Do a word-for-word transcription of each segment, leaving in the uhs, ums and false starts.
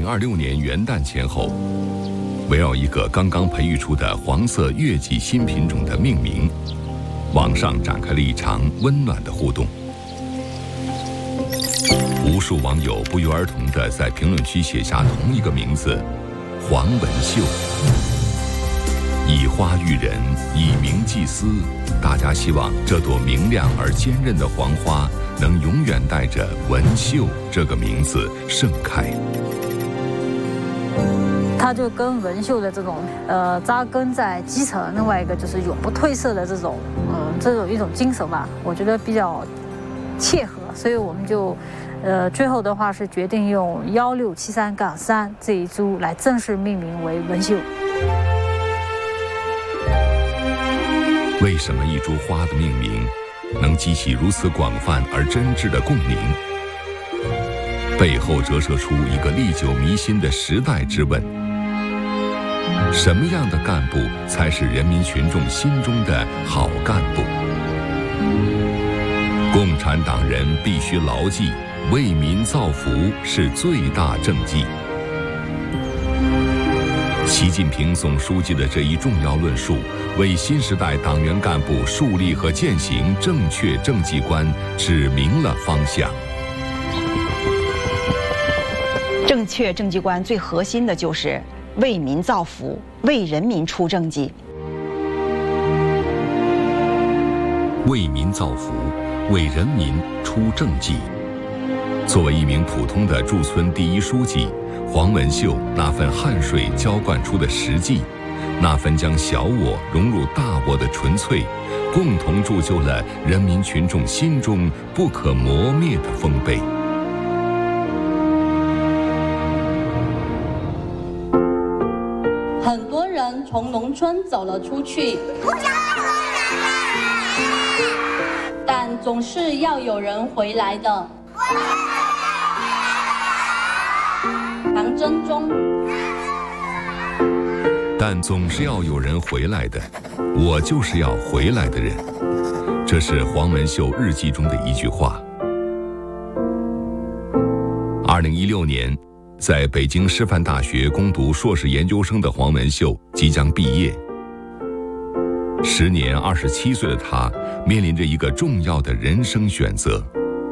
二六年元旦前后，围绕一个刚刚培育出的黄色月季新品种的命名，网上展开了一场温暖的互动。无数网友不约而同地在评论区写下同一个名字——黄文秀。以花育人，以名祭司，大家希望这朵明亮而坚韧的黄花能永远带着文秀这个名字盛开。 它就跟文秀的这种呃扎根在基层，另外一个就是永不褪色的这种嗯、呃、这种一种精神吧，我觉得比较切合，所以我们就呃最后的话是决定用幺六七三杠三这一株来正式命名为文秀。 为什么一株花的命名能激起如此广泛而真挚的共鸣？背后折射出一个历久弥新的时代之问：什么样的干部才是人民群众心中的好干部？共产党人必须牢记，为民造福是最大政绩。习近平总书记的这一重要论述，为新时代党员干部树立和践行正确政绩观指明了方向。 正确政绩观最核心的就是为民造福，为人民出政绩。 为民造福，为人民出政绩。作为一名普通的驻村第一书记，黄文秀那份汗水浇灌出的实际，那份将小我融入大我的纯粹，共同铸就了人民群众心中不可磨灭的丰碑。 很多人从农村走了出去，但总是要有人回来的。唐真宗。 但总是要有人回来的，我就是要回来的人。这是黄文秀日记中的一句话。二零一六年，在北京师范大学攻读硕士研究生的黄文秀即将毕业。时年二十七岁的他，面临着一个重要的人生选择。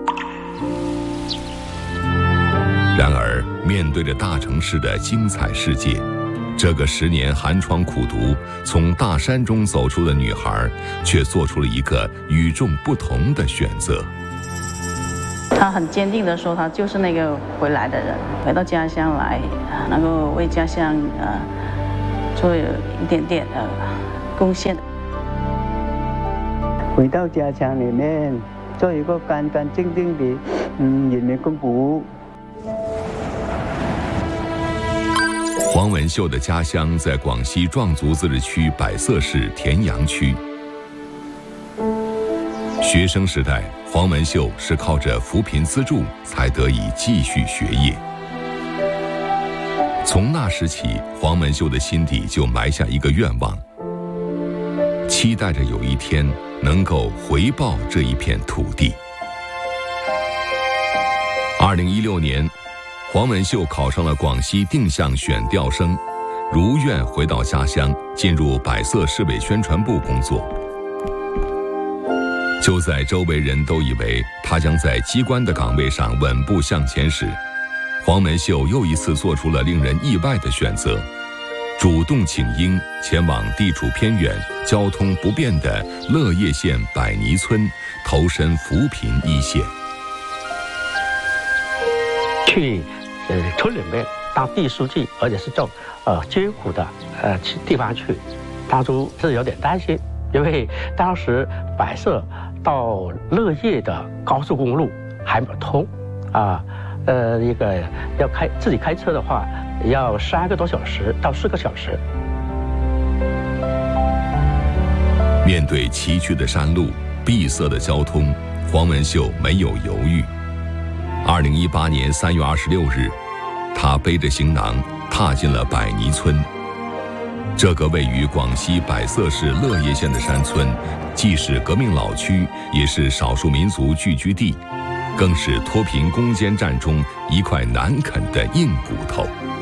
然而，面对着大城市的精彩世界，这个十年寒窗苦读，从大山中走出的女孩，却做出了一个与众不同的选择。 他很坚定地说，他就是那个回来的人，回到家乡来，能够为家乡呃做一点点的贡献。 回到家乡里面，做一个干干净净的嗯人民干部。 黄文秀的家乡在广西壮族自治区百色市田阳区。学生时代，黄文秀是靠着扶贫资助才得以继续学业。从那时起，黄文秀的心底就埋下一个愿望，期待着有一天能够回报这一片土地。二零一六年，黄文秀考上了广西定向选调生，如愿回到家乡，进入百色市委宣传部工作。就在周围人都以为他将在机关的岗位上稳步向前时，黄文秀又一次做出了令人意外的选择，主动请缨前往地处偏远、交通不便的乐业县百泥村，投身扶贫一线。 去呃村里面当地书记，而且是到呃艰苦的呃地方去，当初是有点担心，因为当时百色到乐业的高速公路还没有通啊，呃一个要开自己开车的话，要三个多小时到四个小时。 面对崎岖的山路、闭塞的交通，黄文秀没有犹豫。二零一八年三月二十六日，他背着行囊踏进了百泥村。这个位于广西百色市乐业县的山村，既是革命老区，也是少数民族聚居地，更是脱贫攻坚战中一块难啃的硬骨头。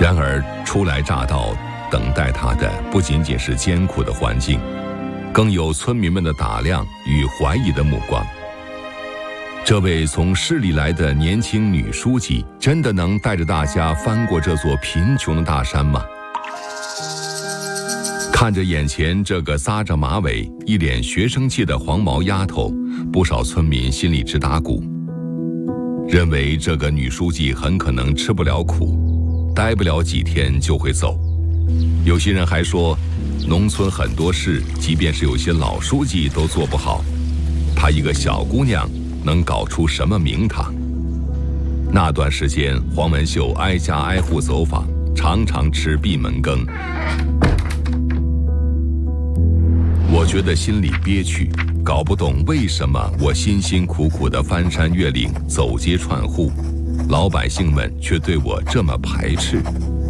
然而，初来乍到，等待他的不仅仅是艰苦的环境，更有村民们的打量与怀疑的目光。这位从市里来的年轻女书记，真的能带着大家翻过这座贫穷的大山吗？看着眼前这个扎着马尾、一脸学生气的黄毛丫头，不少村民心里直打鼓，认为这个女书记很可能吃不了苦，待不了几天就会走。有些人还说，农村很多事，即便是有些老书记都做不好，她一个小姑娘能搞出什么名堂？那段时间，黄文秀挨家挨户走访，常常吃闭门羹。我觉得心里憋屈，搞不懂为什么我辛辛苦苦的翻山越岭、走街串户，老百姓们却对我这么排斥。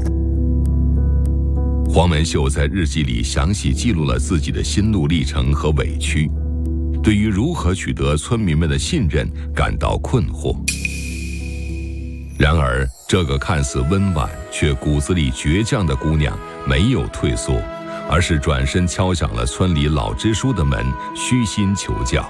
黄文秀在日记里详细记录了自己的心路历程和委屈，对于如何取得村民们的信任感到困惑。然而，这个看似温婉却骨子里倔强的姑娘没有退缩，而是转身敲响了村里老支书的门，虚心求教。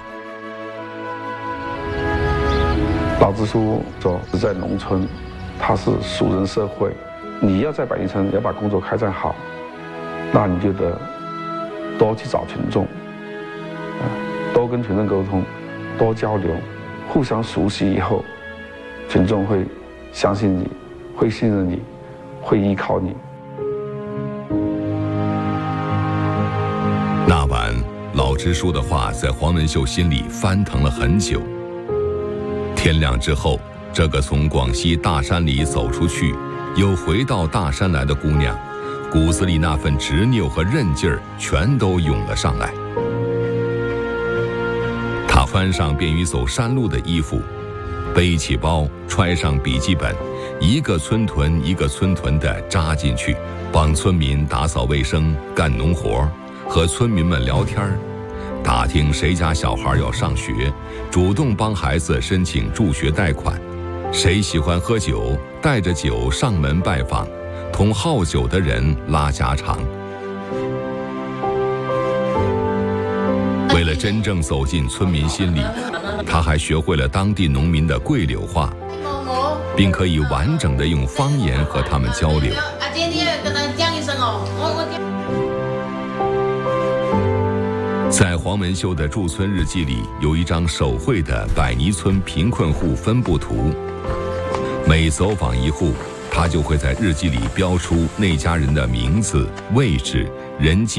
老支书说，是在农村，它是熟人社会，你要在百姓村要把工作开展好，那你就得多去找群众，多跟群众沟通，多交流，互相熟悉以后，群众会相信你，会信任你，会依靠你。 那晚，老支书的话在黄文秀心里翻腾了很久。天亮之后，这个从广西大山里走出去，又回到大山来的姑娘，骨子里那份执拗和韧劲儿全都涌了上来。她穿上便于走山路的衣服，背起包，揣上笔记本，一个村屯一个村屯地扎进去，帮村民打扫卫生、干农活，和村民们聊天，打听谁家小孩要上学，主动帮孩子申请助学贷款，谁喜欢喝酒，带着酒上门拜访，同好酒的人拉家常。为了真正走进村民心里，他还学会了当地农民的桂柳话，并可以完整地用方言和他们交流。在黄文秀的驻村日记里，有一张手绘的百泥村贫困户分布图。每走访一户，他就会在日记里标出那家人的名字、位置、人际